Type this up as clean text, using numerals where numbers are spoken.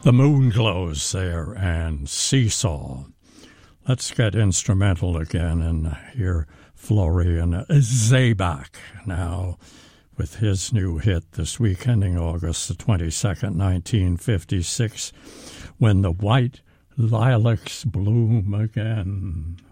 The Moon Glows there and Seesaw. Let's get instrumental again and hear Florian Zeebach now with his new hit this week, ending August the 22nd, 1956, When the White Lilacs Bloom Again.